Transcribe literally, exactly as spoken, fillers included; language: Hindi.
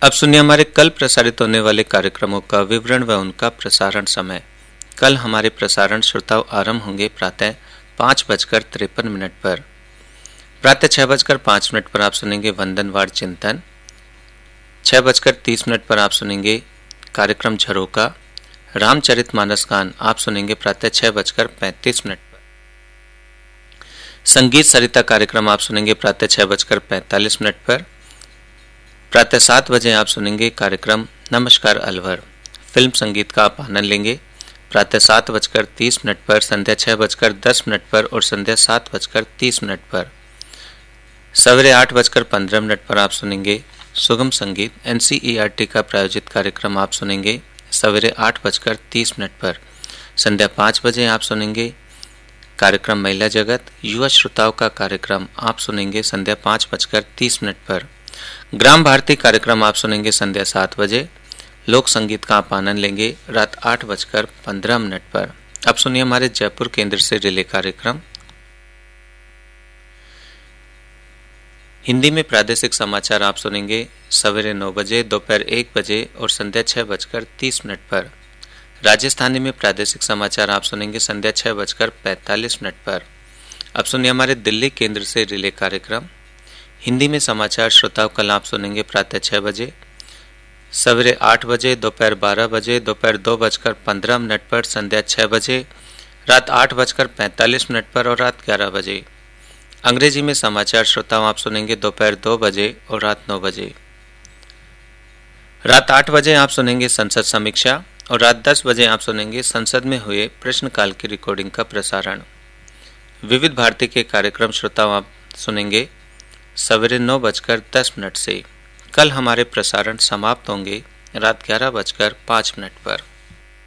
अब सुनिए हमारे कल प्रसारित होने वाले कार्यक्रमों का विवरण व उनका प्रसारण समय। कल हमारे प्रसारण श्रोताओं आरंभ होंगे प्रातः पाँच बजकर तिरपन मिनट पर। प्रातः छः बजकर पाँच मिनट पर आप सुनेंगे वंदनवार चिंतन। छः बजकर तीस मिनट पर आप सुनेंगे कार्यक्रम झरोका। रामचरितमानस गान आप सुनेंगे प्रातः छः बजकर पैंतीस मिनट पर। संगीत सरिता कार्यक्रम आप सुनेंगे प्रातः छः बजकर पैंतालीस मिनट पर। प्रातः सात बजे आप सुनेंगे कार्यक्रम नमस्कार अलवर। फिल्म संगीत का आप आनंद लेंगे प्रातः सात बजकर तीस मिनट पर, संध्या छः बजकर दस मिनट पर और संध्या सात बजकर तीस मिनट पर। सवेरे आठ बजकर पंद्रह मिनट पर आप सुनेंगे सुगम संगीत। एनसीईआरटी का प्रायोजित कार्यक्रम आप सुनेंगे सवेरे आठ बजकर तीस मिनट पर। संध्या पाँच बजे आप सुनेंगे कार्यक्रम महिला जगत। युवा श्रोताओं का कार्यक्रम आप सुनेंगे संध्या पाँच बजकर तीस मिनट पर। ग्राम भारती कार्यक्रम आप सुनेंगे संध्या सात बजे। लोक संगीत का आप आनंद लेंगे रात आठ बजकर पंद्रह मिनट पर। अब सुनिए हमारे जयपुर केंद्र से रिले कार्यक्रम। हिंदी में प्रादेशिक समाचार आप सुनेंगे सवेरे नौ बजे, दोपहर एक बजे और संध्या छह बजकर तीस मिनट पर। राजस्थानी में प्रादेशिक समाचार आप सुनेंगे संध्या छह बजकर पैंतालीस मिनट पर। अब सुनिए हमारे दिल्ली केंद्र से रिले कार्यक्रम। हिंदी में समाचार श्रोताओं कल आप सुनेंगे प्रातः छः बजे, सवेरे आठ बजे, दोपहर बारह बजे, दोपहर दो बजकर पंद्रह मिनट पर, संध्या छः बजे, रात आठ बजकर पैंतालीस मिनट पर और रात ग्यारह बजे। अंग्रेजी में समाचार श्रोताओं आप सुनेंगे दोपहर दो बजे और रात नौ बजे। रात आठ बजे आप सुनेंगे संसद समीक्षा और रात दस बजे आप सुनेंगे संसद में हुए प्रश्नकाल की रिकॉर्डिंग का प्रसारण। विविध भारती के कार्यक्रम श्रोताओं आप सुनेंगे सवेरे नौ बजकर दस मिनट से। कल हमारे प्रसारण समाप्त होंगे रात ग्यारह बजकर पाँच मिनट पर।